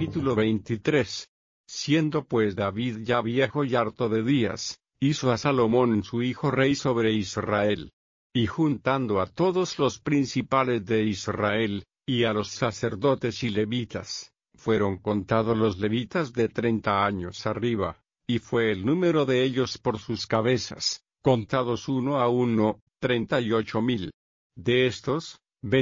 Capítulo 23. Siendo pues David ya viejo y harto de días, hizo a Salomón su hijo rey sobre Israel. Y juntando a todos los principales de Israel, y a los sacerdotes y levitas, fueron contados los levitas de 30 años arriba, y fue el número de ellos por sus cabezas, contados uno a uno, 38,000. De estos,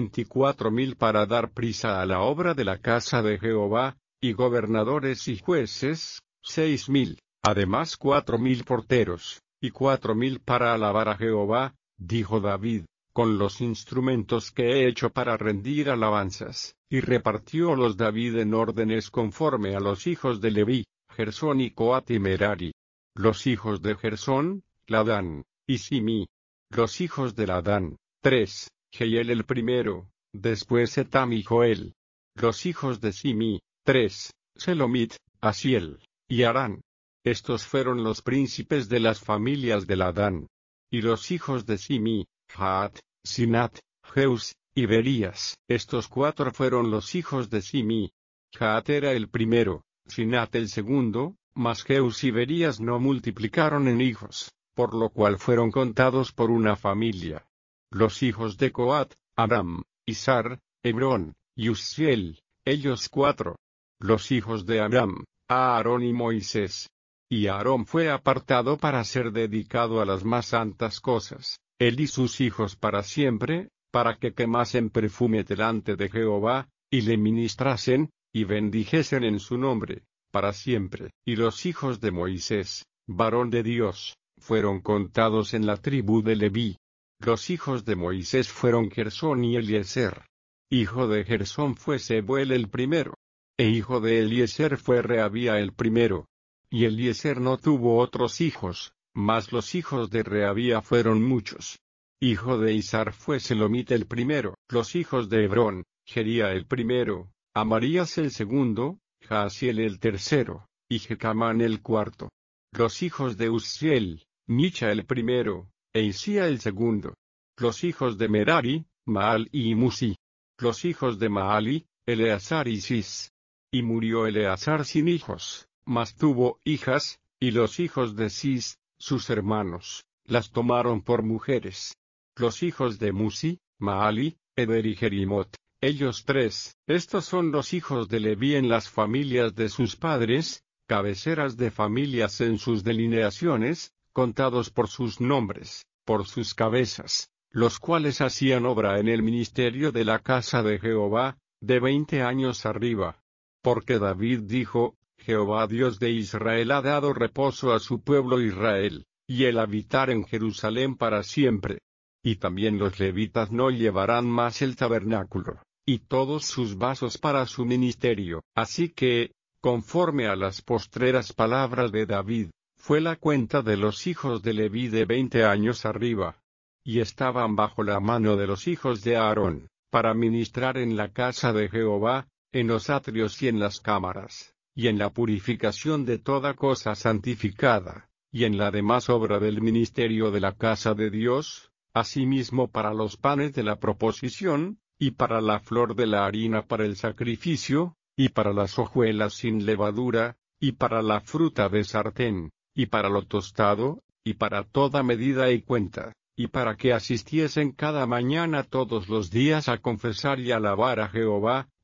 24,000 para dar prisa a la obra de la casa de Jehová, y gobernadores y jueces, 6,000, además 4,000 porteros, y 4,000 para alabar a Jehová, dijo David, con los instrumentos que he hecho para rendir alabanzas, y repartiólos David en órdenes conforme a los hijos de Leví, Gersón y Coat y Merari. Los hijos de Gersón, Ladán, y Simí. Los hijos de Ladán, 3, Jehiel el primero, después Etam y Joel. Los hijos de Simí, 3, Selomit, Asiel, y Arán. Estos fueron los príncipes de las familias de Ladán. Y los hijos de Simí, Jaat, Sinat, Jeus, y Berías. Estos 4 fueron los hijos de Simí. Jaat era el primero, Sinat el segundo, mas Jeus y Berías no multiplicaron en hijos, por lo cual fueron contados por una familia. Los hijos de Coat, Aram, Izar, Hebrón, y Uzziel, ellos 4. Los hijos de Aram, Aarón y Moisés. Y Aarón fue apartado para ser dedicado a las más santas cosas, él y sus hijos para siempre, para que quemasen perfume delante de Jehová, y le ministrasen, y bendijesen en su nombre, para siempre. Y los hijos de Moisés, varón de Dios, fueron contados en la tribu de Leví. Los hijos de Moisés fueron Gersón y Eliezer. Hijo de Gersón fue Sebuel el primero. E hijo de Eliezer fue Rehabía el primero. Y Eliezer no tuvo otros hijos, mas los hijos de Rehabía fueron muchos. Hijo de Izar fue Selomit el primero. Los hijos de Hebrón, Jería el primero, Amarías el segundo, Jaasiel el tercero, y Jecamán el cuarto. Los hijos de Uzziel, Micha el primero, e Isía el segundo. Los hijos de Merari, Maal y Musi. Los hijos de Maali, Eleazar y Cis. Y murió Eleazar sin hijos, mas tuvo hijas, y los hijos de Cis, sus hermanos, las tomaron por mujeres. Los hijos de Musi, Maali, Eder y Jerimot, ellos 3. Estos son los hijos de Leví en las familias de sus padres, cabeceras de familias en sus delineaciones, contados por sus nombres, por sus cabezas, los cuales hacían obra en el ministerio de la casa de Jehová, de 20 años arriba. Porque David dijo, Jehová Dios de Israel ha dado reposo a su pueblo Israel, y el habitar en Jerusalén para siempre. Y también los levitas no llevarán más el tabernáculo, y todos sus vasos para su ministerio. Así que, conforme a las postreras palabras de David, fue la cuenta de los hijos de Leví de 20 años arriba. Y estaban bajo la mano de los hijos de Aarón, para ministrar en la casa de Jehová, en los atrios y en las cámaras, y en la purificación de toda cosa santificada, y en la demás obra del ministerio de la casa de Dios, asimismo para los panes de la proposición, y para la flor de la harina para el sacrificio, y para las hojuelas sin levadura, y para la fruta de sartén, y para lo tostado, y para toda medida y cuenta, y para que asistiesen cada mañana todos los días a confesar y alabar a Jehová,